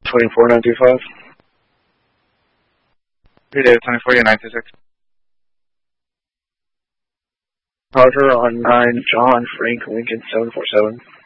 24925. David 24926. Roger on 9 John Frank Lincoln 747.